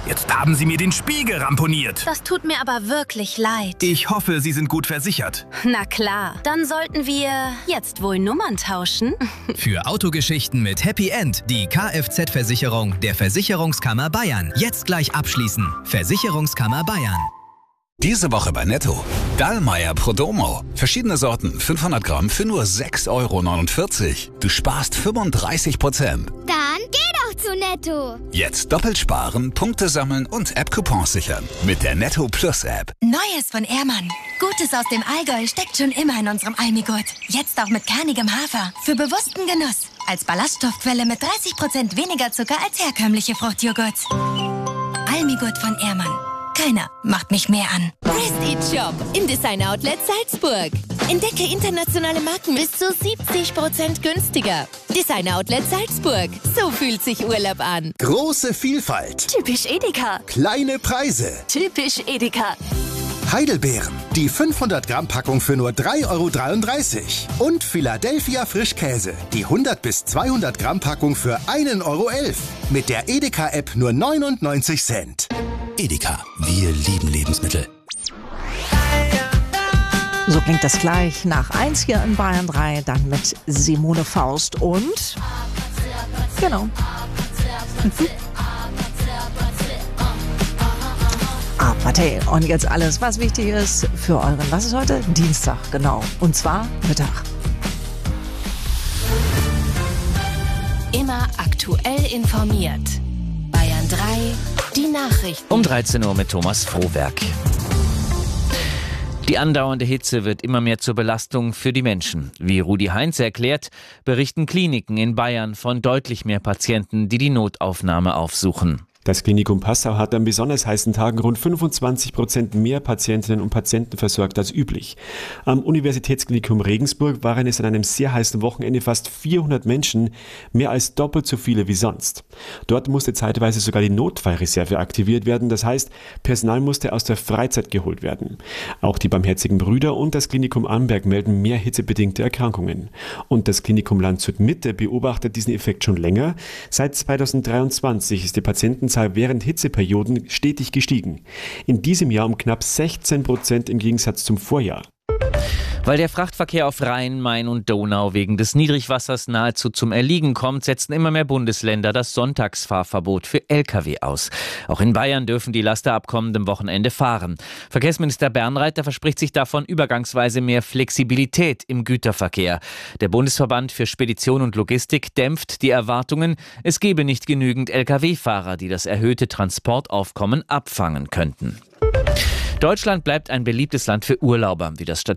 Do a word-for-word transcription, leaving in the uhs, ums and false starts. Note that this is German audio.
Jetzt haben Sie mir den Spiegel ramponiert. Das tut mir aber wirklich leid. Ich hoffe, Sie sind gut versichert. Na klar, dann sollten wir jetzt wohl Nummern tauschen. Für Autogeschichten mit Happy End die Kfz-Versicherung der Versicherungskammer Bayern. Jetzt gleich abschließen. Versicherungskammer Bayern. Diese Woche bei Netto. Dallmayr Prodomo. Verschiedene Sorten, fünfhundert Gramm für nur sechs Euro neunundvierzig. Du sparst fünfunddreißig Prozent. Dann geh doch zu Netto. Jetzt doppelt sparen, Punkte sammeln und App-Coupons sichern. Mit der Netto Plus App. Neues von Ehrmann. Gutes aus dem Allgäu steckt schon immer in unserem Almigurt. Jetzt auch mit kernigem Hafer. Für bewussten Genuss. Als Ballaststoffquelle mit dreißig Prozent weniger Zucker als herkömmliche Fruchtjoghurts. Almigurt von Ehrmann. Keiner macht mich mehr an. Prestige Shop im Designer Outlet Salzburg. Entdecke internationale Marken bis zu siebzig Prozent günstiger. Designer Outlet Salzburg. So fühlt sich Urlaub an. Große Vielfalt. Typisch Edeka. Kleine Preise. Typisch Edeka. Heidelbeeren. Die fünfhundert Gramm Packung für nur drei Euro dreiunddreißig. Und Philadelphia Frischkäse. Die hundert bis zweihundert Gramm Packung für ein Euro elf. Mit der Edeka-App nur neunundneunzig Cent. Edeka, wir lieben Lebensmittel. So klingt das gleich nach eins hier in Bayern drei, dann mit Simone Faust und genau. Apartheid. Und jetzt alles, was wichtig ist für euren, was ist heute? Dienstag, genau. Und zwar Mittag. Immer aktuell informiert. Bayern drei, die Nachrichten. Um dreizehn Uhr mit Thomas Frohwerk. Die andauernde Hitze wird immer mehr zur Belastung für die Menschen. Wie Rudi Heinz erklärt, berichten Kliniken in Bayern von deutlich mehr Patienten, die die Notaufnahme aufsuchen. Das Klinikum Passau hat an besonders heißen Tagen rund fünfundzwanzig Prozent mehr Patientinnen und Patienten versorgt als üblich. Am Universitätsklinikum Regensburg waren es an einem sehr heißen Wochenende fast vierhundert Menschen, mehr als doppelt so viele wie sonst. Dort musste zeitweise sogar die Notfallreserve aktiviert werden, das heißt, Personal musste aus der Freizeit geholt werden. Auch die Barmherzigen Brüder und das Klinikum Amberg melden mehr hitzebedingte Erkrankungen. Und das Klinikum Landshut Mitte beobachtet diesen Effekt schon länger. Seit zweitausenddreiundzwanzig ist die Patientenzahl während Hitzeperioden stetig gestiegen. In diesem Jahr um knapp sechzehn Prozent im Gegensatz zum Vorjahr. Weil der Frachtverkehr auf Rhein, Main und Donau wegen des Niedrigwassers nahezu zum Erliegen kommt, setzen immer mehr Bundesländer das Sonntagsfahrverbot für L K W aus. Auch in Bayern dürfen die Laster ab kommendem Wochenende fahren. Verkehrsminister Bernreiter verspricht sich davon übergangsweise mehr Flexibilität im Güterverkehr. Der Bundesverband für Spedition und Logistik dämpft die Erwartungen, es gebe nicht genügend L K W-Fahrer, die das erhöhte Transportaufkommen abfangen könnten. Deutschland bleibt ein beliebtes Land für Urlauber. Wie das Statistik